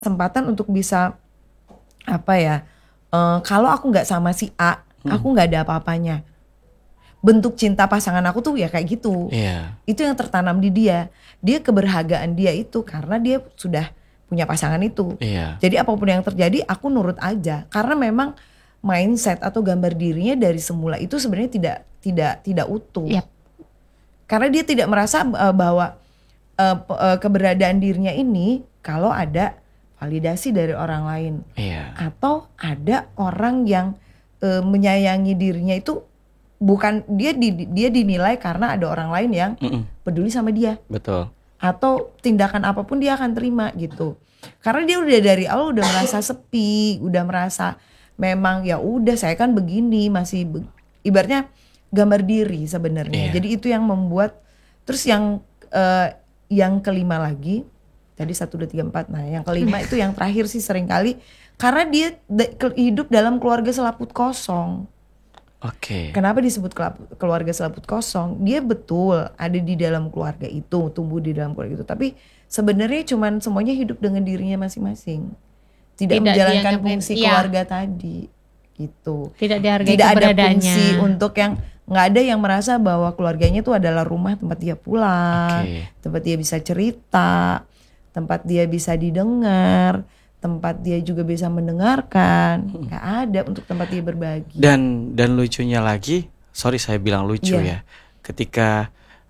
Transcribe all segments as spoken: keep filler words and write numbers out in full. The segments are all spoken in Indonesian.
kesempatan untuk bisa apa ya? Uh, kalau aku nggak sama si A, hmm. aku nggak ada apa-apanya. Bentuk cinta pasangan aku tuh ya kayak gitu. Yeah. Itu yang tertanam di dia. Dia keberhargaan dia itu karena dia sudah punya pasangan itu. Yeah. Jadi apapun yang terjadi aku nurut aja. Karena memang mindset atau gambar dirinya dari semula itu sebenarnya tidak tidak tidak utuh. Yep. Karena dia tidak merasa uh, bahwa uh, uh, keberadaan dirinya ini kalau ada validasi dari orang lain. Yeah. Atau ada orang yang uh, menyayangi dirinya itu bukan dia di, dia dinilai karena ada orang lain yang Mm-mm. peduli sama dia. Betul. Atau tindakan apapun dia akan terima gitu. Karena dia udah dari awal udah merasa sepi, udah merasa memang ya udah saya kan begini, masih be, ibaratnya gambar diri sebenarnya. Iya. Jadi itu yang membuat terus yang uh, yang kelima lagi tadi satu dua tiga empat. Nah, yang kelima itu yang terakhir sih seringkali karena dia de, ke, hidup dalam keluarga selaput kosong. Oke. Okay. Kenapa disebut keluarga selaput kosong? Dia betul ada di dalam keluarga itu, tumbuh di dalam keluarga itu. Tapi sebenarnya cuman semuanya hidup dengan dirinya masing-masing. Tidak, Tidak menjalankan fungsi ya. keluarga tadi, gitu. Tidak dihargai Tidak ada keberadaannya. fungsi untuk yang nggak ada yang merasa bahwa keluarganya itu adalah rumah tempat dia pulang, okay. tempat dia bisa cerita, tempat dia bisa didengar. Tempat dia juga bisa mendengarkan, nggak hmm. ada untuk tempat dia berbagi. Dan dan lucunya lagi, sorry saya bilang lucu yeah. ya, ketika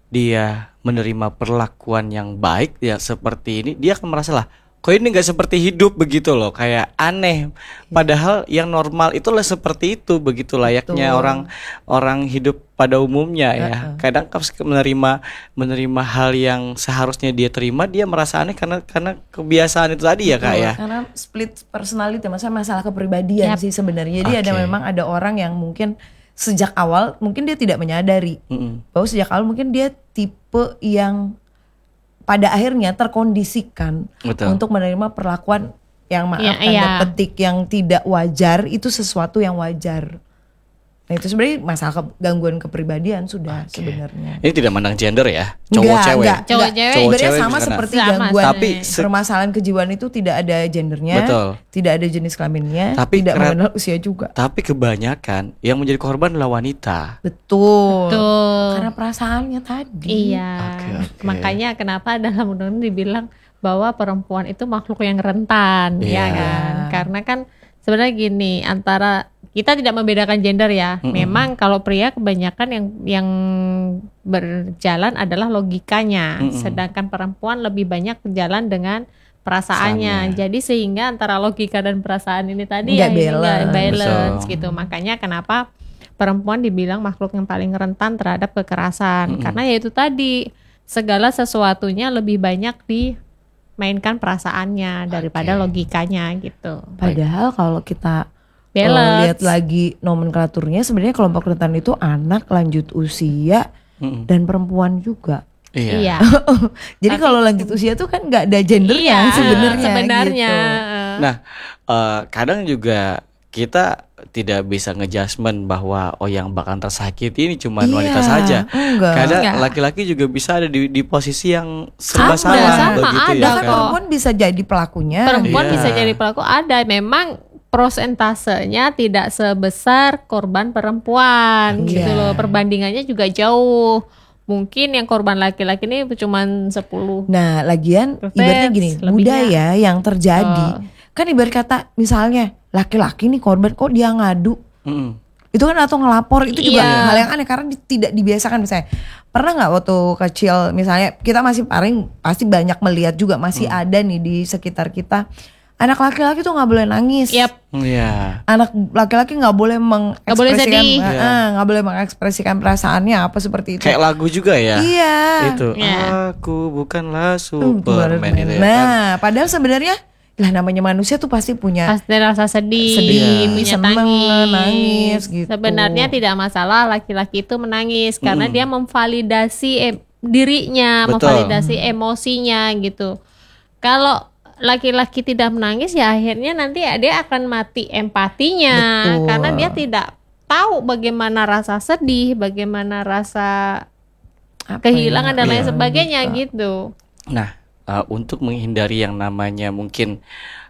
dia menerima perlakuan yang baik ya seperti ini, dia akan merasa lah, kok ini nggak seperti hidup begitu loh, kayak aneh. Yeah. Padahal yang normal itulah seperti itu, begitu layaknya Betul. orang orang hidup pada umumnya ya. Uh-uh. Kadang pas menerima menerima hal yang seharusnya dia terima, dia merasa aneh karena karena kebiasaan itu tadi ya Kak ya. Karena split personality, masalah masalah kepribadian yep. sih sebenarnya. Jadi okay. ada memang ada orang yang mungkin sejak awal mungkin dia tidak menyadari mm-mm. bahwa sejak awal mungkin dia tipe yang pada akhirnya terkondisikan Betul. untuk menerima perlakuan yang maaf ya, tanda ya. petik yang tidak wajar itu sesuatu yang wajar. Nah itu sebenarnya masalah ke, gangguan kepribadian sudah okay. sebenarnya. Ini tidak mandang gender ya, cowok enggak, cewek. Enggak, cowok enggak. cewek. Sebenarnya sama seperti sama, gangguan. Tapi se- permasalahan kejiwaan itu tidak ada gendernya, Betul. tidak ada jenis kelaminnya, tapi tidak keren, mengenal usia juga. Tapi kebanyakan yang menjadi korban adalah wanita. Betul. Betul. Karena perasaannya tadi. Iya. Okay, okay. Makanya kenapa dalam undang-undang dibilang bahwa perempuan itu makhluk yang rentan, yeah. ya kan? Karena kan sebenarnya gini, antara kita tidak membedakan gender ya. Mm-hmm. Memang kalau pria kebanyakan yang yang berjalan adalah logikanya, mm-hmm. sedangkan perempuan lebih banyak berjalan dengan perasaannya. Sama. Jadi sehingga antara logika dan perasaan ini tadi nggak ya balance, nggak balance Betul. gitu. Makanya kenapa perempuan dibilang makhluk yang paling rentan terhadap kekerasan? Mm-hmm. Karena yaitu tadi segala sesuatunya lebih banyak dimainkan perasaannya daripada okay. logikanya gitu. Padahal kalau kita Balance. lihat lagi nomenklaturnya sebenarnya kelompok rentan itu anak, lanjut usia, mm-hmm. dan perempuan juga. Iya. iya. Jadi kalau lanjut usia tuh kan nggak ada gendernya iya, sebenarnya. Sebenarnya. Gitu. Nah, uh, kadang juga kita tidak bisa ngejudgement bahwa oh yang bakal tersakiti ini cuma iya, wanita saja. Enggak. Kadang enggak. laki-laki juga bisa ada di, di posisi yang serba Sama, salah sama, begitu ada ya kan kan. perempuan bisa jadi pelakunya. Perempuan Iya. bisa jadi pelaku ada. Memang prosentasenya tidak sebesar korban perempuan Iya. gitu loh. Perbandingannya juga jauh. Mungkin yang korban laki-laki ini cuma sepuluh. Nah, lagian Persen, ibaratnya gini, lebihnya. budaya yang terjadi. Oh. Kan ibarat kata misalnya laki-laki nih korban kok dia ngadu. Mm-mm. Itu kan atau ngelapor itu juga Iya. hal yang aneh karena di, tidak dibiasakan misalnya. Pernah nggak waktu kecil misalnya kita masih paling pasti banyak melihat juga masih Hmm. ada nih di sekitar kita. Anak laki-laki tuh nggak boleh nangis. Yap. Iya. Anak laki-laki nggak boleh Nggak boleh mengekspresikan sedih. eh, Iya. eh, nggak boleh mengekspresikan perasaannya apa seperti itu. Kayak lagu juga ya. Iya. Itu Iya. aku bukanlah Hmm, Superman itu ya kan. Nah, padahal sebenarnya lah namanya manusia tuh pasti punya Pasti rasa sedih, sedih, punya seneng, tangis. nangis gitu. Sebenarnya tidak masalah laki-laki itu menangis karena Mm. dia memvalidasi em- dirinya, Betul. memvalidasi emosinya gitu. Kalau laki-laki tidak menangis ya akhirnya nanti dia akan mati empatinya. Betul. Karena dia tidak tahu bagaimana rasa sedih, bagaimana rasa Apa kehilangan ya? dan lain Iya, sebagainya lupa. gitu. Nah, uh, untuk menghindari yang namanya mungkin